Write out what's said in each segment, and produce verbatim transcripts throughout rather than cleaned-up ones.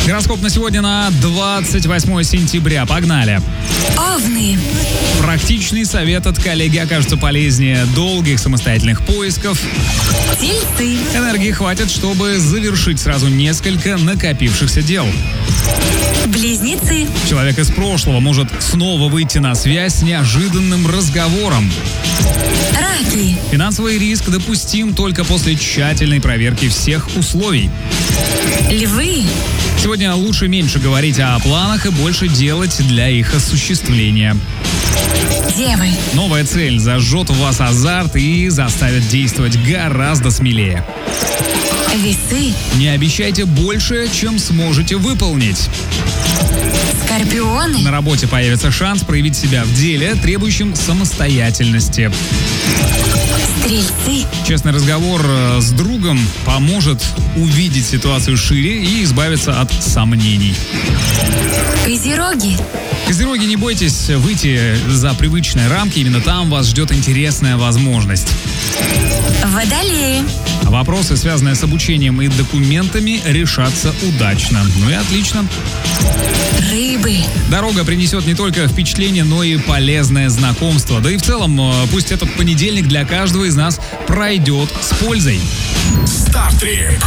Гороскоп на сегодня на двадцать восьмое сентября. Погнали. Овны. Практичный совет от коллеги окажется полезнее долгих самостоятельных поисков. Тельцы. Энергии хватит, чтобы завершить сразу несколько накопившихся дел. Близнецы. Человек из прошлого может снова выйти на связь с неожиданным разговором. Раки. Финансовый риск допустим только после тщательной проверки всех условий. Львы. Сегодня лучше меньше говорить о планах и больше делать для их осуществления. Девы. Новая цель зажжет в вас азарт и заставит действовать гораздо смелее. Весы. Не обещайте больше, чем сможете выполнить. Скорпионы. На работе появится шанс проявить себя в деле, требующем самостоятельности. Стрельцы. Честный разговор с другом поможет увидеть ситуацию шире и избавиться от сомнений. Козероги. Козероги, не бойтесь выйти за привычные рамки, именно там вас ждет интересная возможность. Водолеи. Вопросы, связанные с обучением и документами, решатся удачно. Ну и отлично. Рыбы. Дорога принесет не только впечатление, но и полезное знакомство. Да и в целом, пусть этот понедельник для каждого из нас пройдет с пользой. Стартрип.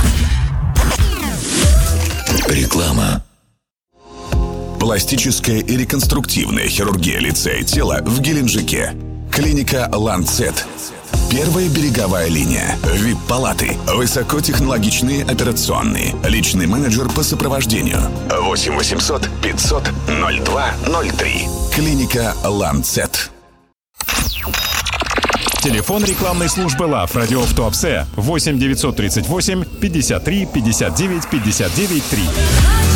Реклама. Пластическая и реконструктивная хирургия лица и тела в Геленджике. Клиника «Ланцет». Первая береговая линия. ви ай пи-палаты. Высокотехнологичные операционные. Личный менеджер по сопровождению. восемь восемьсот пятьсот ноль два ноль три. Клиника «Ланцет». Телефон рекламной службы ЛАВ «Радио в Туапсе» восемь девятьсот тридцать восемь пятьдесят три пятьдесят девять пятьдесят девять три.